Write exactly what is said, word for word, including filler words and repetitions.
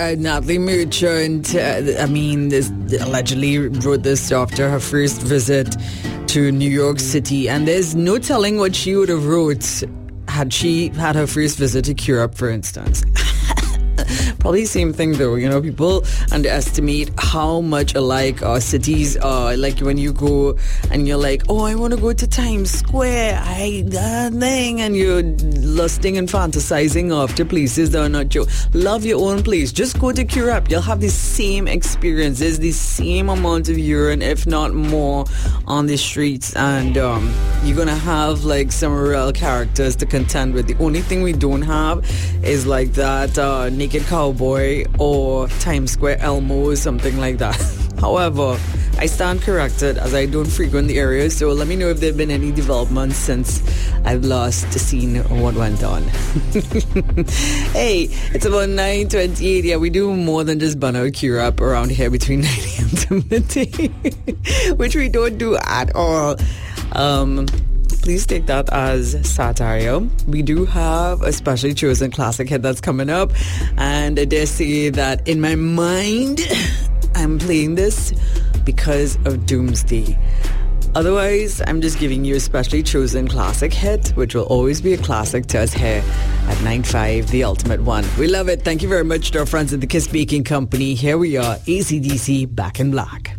uh, Natalie Merchant, uh, I mean, this, allegedly wrote this after her first visit to New York City, and there's no telling what she would have wrote had she had her first visit to Europe, for instance. Probably the same thing though, you know, people underestimate how much alike our cities are. Like when you go and you're like, oh, I want to go to Times Square, I that thing, and you're lusting and fantasizing after places that are not your. Love your own place. Just go to Europe. You'll have the same experiences, the same amount of urine, if not more, on the streets, and um, you're gonna have like some real characters to contend with. The only thing we don't have is like that uh, naked cowboy or Times Square Elmo or something like that. However, I stand corrected as I don't frequent the area, so let me know if there have been any developments since I've last seen what went on. Hey, it's about nine twenty-eight. Yeah, we do more than just bun out Europe around here between nine a.m. to midday, which we don't do at all. Um... Please take that as satire. We do have a specially chosen classic hit that's coming up, and I dare say that in my mind, I'm playing this because of Doomsday. Otherwise, I'm just giving you a specially chosen classic hit, which will always be a classic to us here at nine five, the ultimate one. We love it. Thank you very much to our friends at the Kiss Baking Company. Here we are, A C D C, Back in Black.